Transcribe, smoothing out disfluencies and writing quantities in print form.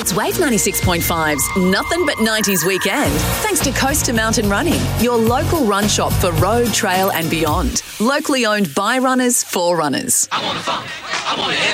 It's Wave 96.5's Nothing But 90s Weekend, thanks to Coast to Mountain Running, your local run shop for road, trail and beyond. Locally owned by runners for runners. I want to funk. I want to